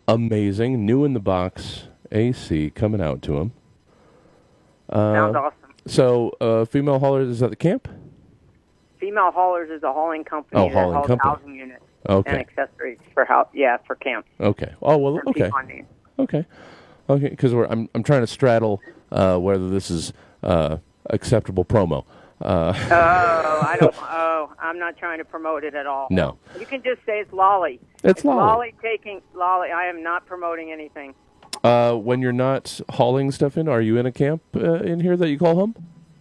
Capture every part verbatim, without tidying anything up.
Amazing. New in the box A C coming out to him. Uh, Sounds awesome. So, uh, Female Haulers is at the camp? Female Haulers is a hauling company Oh, that hauling hauls company. housing units Okay. and accessories for house. Yeah, for camps. Okay. Oh, well, For okay. people on need. Okay. Okay, because I'm I'm trying to straddle uh, whether this is uh, acceptable promo. Uh, Oh, I don't. Oh, I'm not trying to promote it at all. No. You can just say it's Lolly. It's Lolly. Lolly taking Lolly. I am not promoting anything. uh, when you're not hauling stuff in, are you in a camp uh, in here that you call home?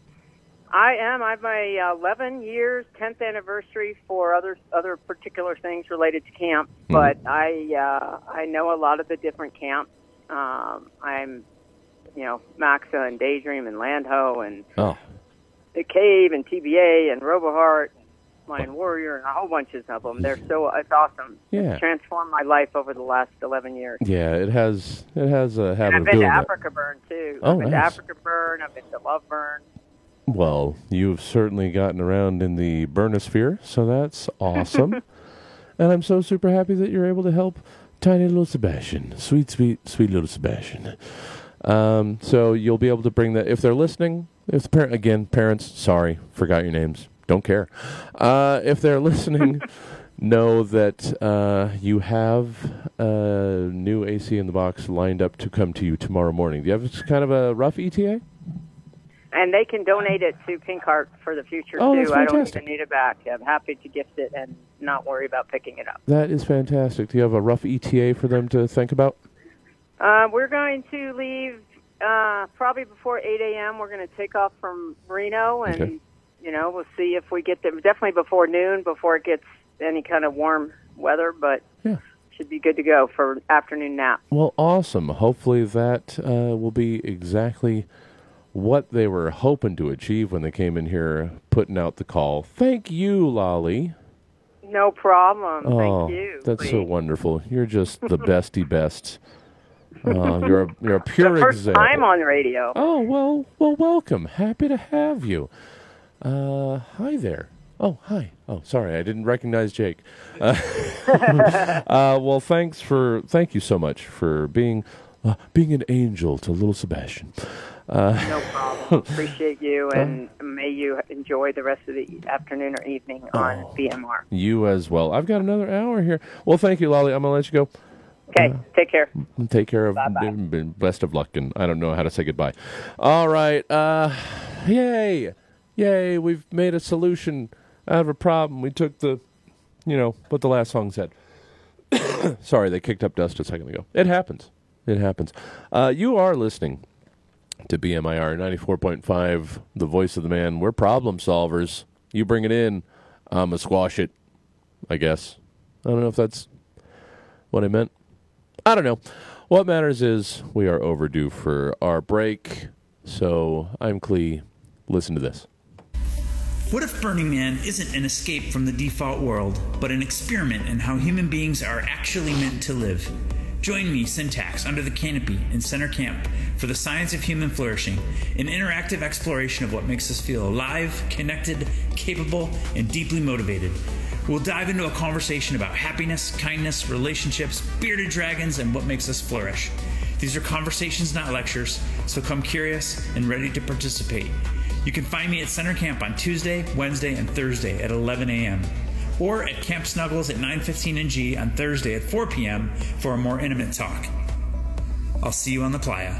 I am. I have my uh, eleven years, tenth anniversary for other other particular things related to camp. Mm-hmm. But I uh, I know a lot of the different camps. Um, I'm, you know, Maxa and Daydream and Landho and Oh. the Cave and T B A and Roboheart, Lion Warrior, and a whole bunch of them. They're so it's awesome. Yeah. It's transformed my life over the last eleven years. Yeah, it has. It has a habit And I've of been to doing that. Africa Burn too. Oh, I've been nice. to Africa Burn. I've been to Love Burn. Well, you've certainly gotten around in the burnosphere, so that's awesome. And I'm so super happy that you're able to help tiny little Sebastian. Sweet, sweet, sweet little Sebastian. Um, so you'll be able to bring that, if they're listening, if the parent, again, parents, sorry, forgot your names, don't care. Uh, if they're listening, know that uh, you have a new A C in the box lined up to come to you tomorrow morning. Do you have kind of a rough E T A? And they can donate it to Pink Heart for the future, Oh, too. that's I don't fantastic. even need it back. I'm happy to gift it and not worry about picking it up. That is fantastic. Do you have a rough E T A for them to think about? Uh, we're going to leave uh, probably before eight a.m. We're going to take off from Reno, and, Okay. you know, we'll see if we get there. Definitely before noon, before it gets any kind of warm weather, but Yeah. should be good to go for afternoon nap. Well, awesome. Hopefully that uh, will be exactly what they were hoping to achieve when they came in here putting out the call. Thank you, Lolly. No problem. Oh, Thank you. that's so Lee. wonderful. You're just the bestie best. Uh, you're a, you're a pure The first example. time on radio. Oh, well, well, welcome. Happy to have you. Uh, hi there. Oh, hi. Oh, sorry, I didn't recognize Jake. Uh, uh, well, thanks for, thank you so much for being, uh, being an angel to little Sebastian. Uh, No problem. Appreciate you, and may you enjoy the rest of the afternoon or evening on Oh. B M R. you as well. I've got another hour here. Well, thank you, Lolly. I'm going to let you go. Okay, take care. Take care of, Bye-bye. best of luck, and I don't know how to say goodbye. All right. Uh, yay. Yay. We've made a solution out of a problem. We took the, you know, what the last song said. Sorry, they kicked up dust a second ago. It happens. It happens. Uh, you are listening to B M I R ninety-four point five, the voice of the man. We're problem solvers. You bring it in, I'm going to squash it, I guess. I don't know if that's what I meant. I don't know. What matters is we are overdue for our break. So I'm Clee. Listen to this. What if Burning Man isn't an escape from the default world, but an experiment in how human beings are actually meant to live? Join me, Syntax, under the canopy in Center Camp for the Science of Human Flourishing, an interactive exploration of what makes us feel alive, connected, capable, and deeply motivated. We'll dive into a conversation about happiness, kindness, relationships, bearded dragons, and what makes us flourish. These are conversations, not lectures, so come curious and ready to participate. You can find me at Center Camp on Tuesday, Wednesday, and Thursday at eleven a.m. or at Camp Snuggles at nine fifteen N G on Thursday at four p.m. for a more intimate talk. I'll see you on the playa.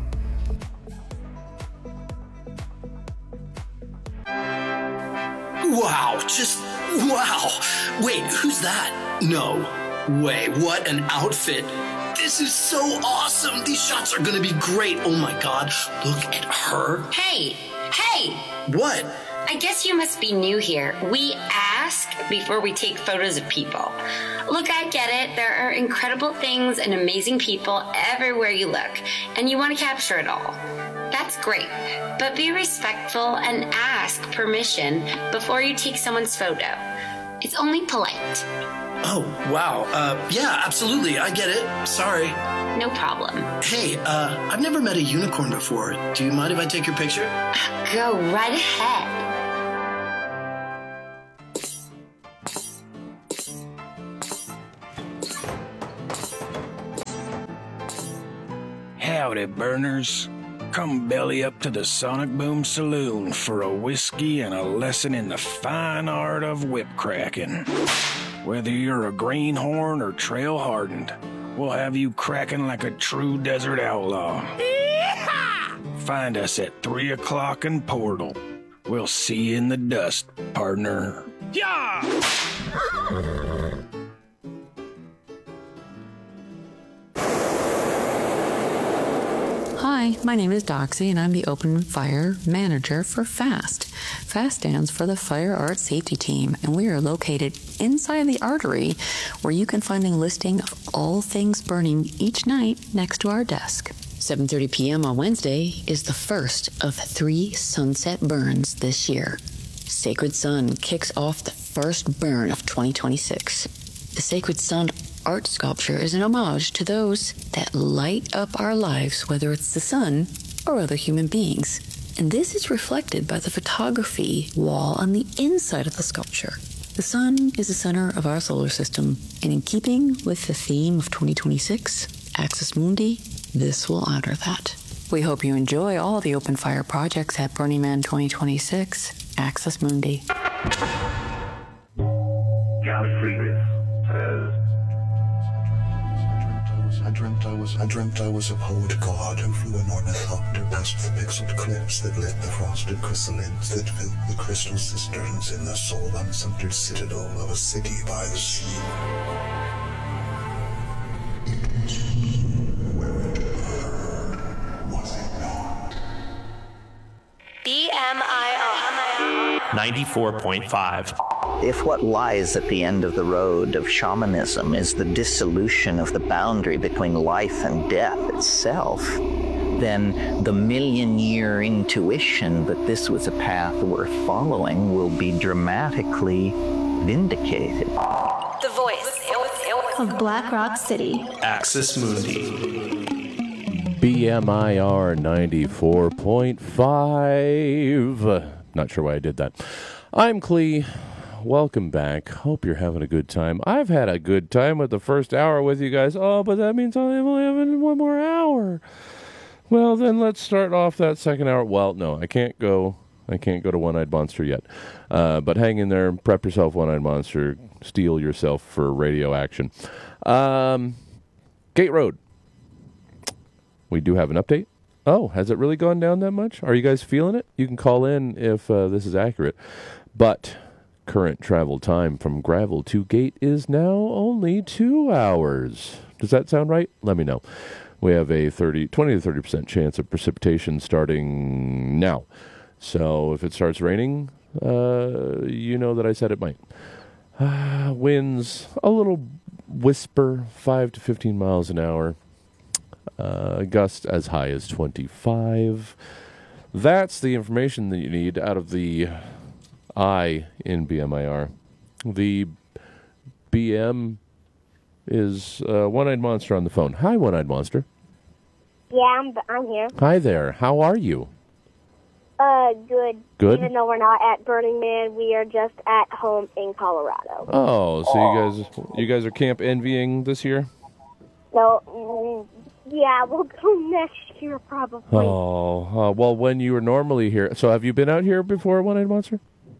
Wow, just wow. Wait, who's that? No way, what an outfit. This is so awesome. These shots are gonna be great. Oh my god, look at her. Hey, hey! What? I guess you must be new here. We ask before we take photos of people. Look, I get it. There are incredible things and amazing people everywhere you look, and you want to capture it all. That's great, but be respectful and ask permission before you take someone's photo. It's only polite. Oh, wow. Uh, yeah, absolutely. I get it. Sorry. No problem. Hey, uh, I've never met a unicorn before. Do you mind if I take your picture? Go right ahead. Howdy, burners. Come belly up to the Sonic Boom Saloon for a whiskey and a lesson in the fine art of whip cracking. Whether you're a greenhorn or trail hardened, we'll have you cracking like a true desert outlaw. Yeehaw! Find us at three o'clock in Portal. We'll see you in the dust, partner. Yeah! Hi, my name is Doxy, and I'm the Open Fire Manager for FAST. FAST stands for the Fire Art Safety Team, and we are located inside the artery, where you can find a listing of all things burning each night next to our desk. seven thirty p.m. on Wednesday is the first of three sunset burns this year. Sacred Sun kicks off the first burn of twenty twenty-six. The Sacred Sun art sculpture is an homage to those that light up our lives, whether it's the sun or other human beings. And this is reflected by the photography wall on the inside of the sculpture. The sun is the center of our solar system, and in keeping with the theme of twenty twenty-six, Axis Mundi, this will honor that. We hope you enjoy all the open fire projects at Burning Man twenty twenty-six, Axis Mundi. I dreamt I was, I dreamt I was a poet god who flew an ornithopter past the pixeled cliffs that lit the frosted chrysalids that filled the crystal cisterns in the soul-uncentered citadel of a city by the sea. It was where it burned, was it not? B M I R ninety-four point five. If what lies at the end of the road of shamanism is the dissolution of the boundary between life and death itself, then the million-year intuition that this was a path worth following will be dramatically vindicated. The voice of Black Rock City. Axis Mundi. B M I R ninety-four point five. Not sure why I did that. I'm Clee. Welcome back. Hope you're having a good time. I've had a good time with the first hour with you guys. Oh, but that means I'm only having one more hour. Well, then let's start off that second hour. Well, no, I can't go. I can't go to One-Eyed Monster yet. Uh, but hang in there. Prep yourself, One-Eyed Monster. Steel yourself for radio action. Um, Gate Road. We do have an update. Oh, has it really gone down that much? Are you guys feeling it? You can call in if uh, this is accurate. But current travel time from Gravel to Gate is now only two hours. Does that sound right? Let me know. We have a thirty, twenty to thirty percent chance of precipitation starting now. So if it starts raining, uh, you know that I said it might. Uh, winds, a little whisper, five to fifteen miles an hour. Uh, gust as high as twenty-five. That's the information that you need out of the I in B M I R. The B M is uh, One-Eyed Monster on the phone. Hi, One-Eyed Monster. Yeah, I'm I'm here. Hi there. How are you? Uh, good. Good? Even though we're not at Burning Man, we are just at home in Colorado. Oh, so you guys you guys are camp envying this year? No, mm, yeah, we'll go next year probably. Oh, uh, well, when you were normally here. So have you been out here before, One-Eyed Monster?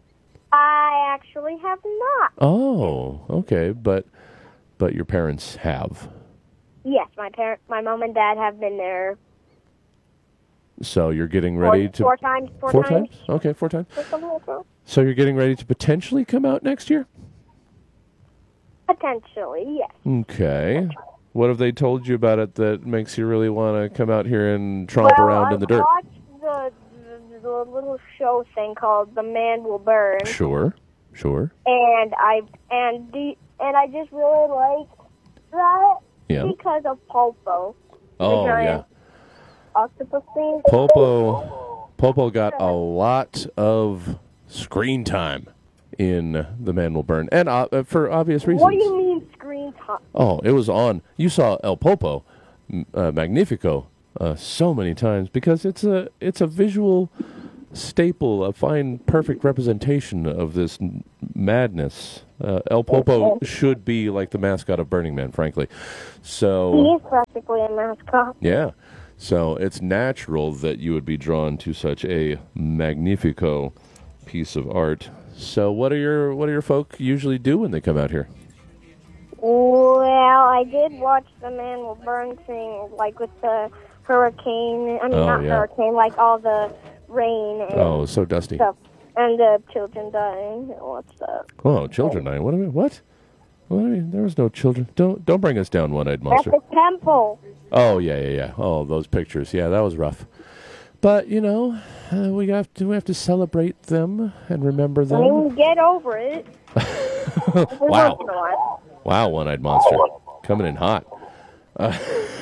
I actually have not. Oh, okay, but but your parents have. Yes, my parent, my mom and dad have been there. So you're getting ready four, to four times. Four, four times. times. Okay, four times. So you're getting ready to potentially come out next year? Potentially, yes. Okay. What have they told you about it that makes you really want to come out here and tromp well, around I in the dirt? watched the, the the little show thing called "The Man Will Burn." Sure, sure. And I and the and I just really liked that Yeah. because of Popo. Oh, the giant yeah. octopus thing. Popo, Popo got a lot of screen time in The Man Will Burn, and uh, for obvious reasons. What do you mean screen time? Oh, it was on. You saw El Popo, uh, Magnifico, uh, so many times because it's a it's a visual staple, a fine, perfect representation of this n- madness. Uh, El Popo should be like the mascot of Burning Man, frankly. So He is practically a mascot. yeah. So it's natural that you would be drawn to such a magnifico piece of art. So what are your what do your folk usually do when they come out here? Well, I did watch the Man Will Burn thing, like with the hurricane. I mean, Oh, not yeah. hurricane, like all the rain and Oh, so dusty. stuff, and the children dying. What's that? Oh, children! I what? do we- What? What? do we- There was no children. Don't don't bring us down, one-eyed At monster. the temple. Oh yeah, yeah, yeah. Oh, those pictures. Yeah, that was rough. But you know, uh, we have to we have to celebrate them and remember I them. mean, get over it. Every Wow. once in a while. Wow, one-eyed monster coming in hot. Uh,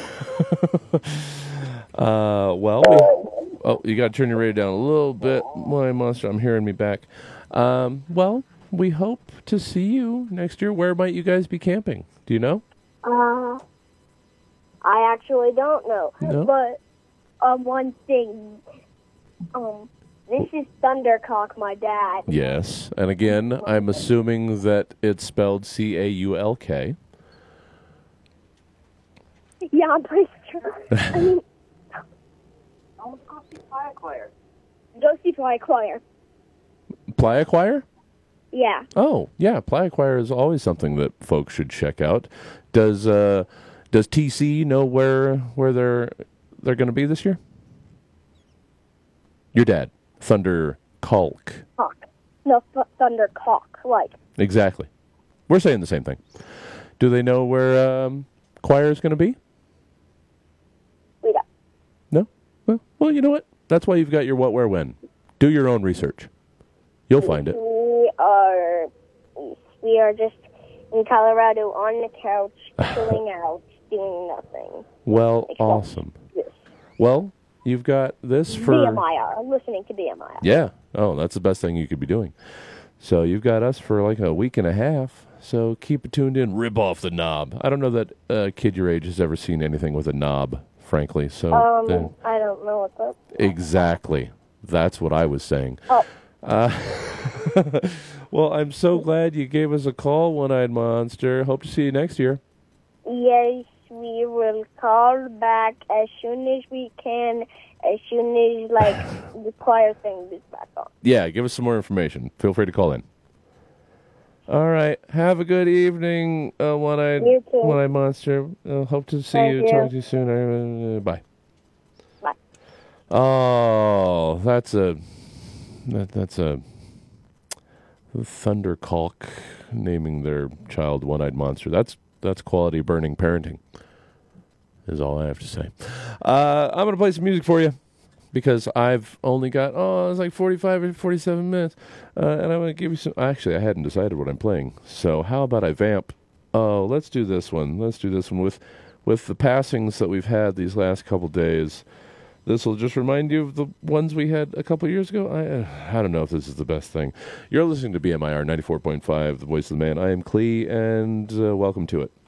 uh, well, we, oh, you got to turn your radio down a little bit, one-eyed monster. I'm hearing me back. Um, well, we hope to see you next year. Where might you guys be camping? Do you know? Uh, I actually don't know. No? But um, one thing, um, this is Thundercock, my dad. Yes. And again, I'm assuming that it's spelled C A U L K. Yeah, I'm pretty sure. I mean, go see Playa Choir. Playa Choir? Yeah. Oh, yeah. Playa Choir is always something that folks should check out. Does uh, does T C know where where they're they're going to be this year? Your dad, Thunder Kalk. Cock. No, th- Thundercock, like. Exactly. We're saying the same thing. Do they know where um, choir is going to be? We don't. No? Well, well, you know what? That's why you've got your what, where, when. Do your own research. You'll find it. We are, we are just in Colorado on the couch, chilling out, doing nothing. Well, awesome. This. Well, you've got this for... B M I R, listening to B M I R. Yeah. Oh, that's the best thing you could be doing. So you've got us for like a week and a half. So keep it tuned in. Rip off the knob. I don't know that a kid your age has ever seen anything with a knob, frankly. So Um, then- I don't know what that. exactly. That's what I was saying. Oh. Uh, well, I'm so glad you gave us a call, One-Eyed Monster. Hope to see you next year. Yes, we will call back as soon as we can, as soon as, like, the choir thing is back on. Yeah, give us some more information. Feel free to call in. All right. Have a good evening, uh, One-Eyed, You too. One-Eyed Monster. Uh, hope to see Thank you. you. Talk to you soon. Uh, bye. Bye. Oh, that's a that, that's a Thunder Kalk naming their child One-Eyed Monster. That's that's quality burning parenting. Is all I have to say. Uh, I'm gonna play some music for you because I've only got oh it's like forty-five or forty-seven minutes, uh, and I'm gonna give you some. Actually, I hadn't decided what I'm playing. So how about I vamp? Oh, let's do this one. Let's do this one with with the passings that we've had these last couple days. This will just remind you of the ones we had a couple years ago. I uh, I don't know if this is the best thing. You're listening to B M I R ninety-four point five, the voice of the man. I am Clee, and uh, welcome to it.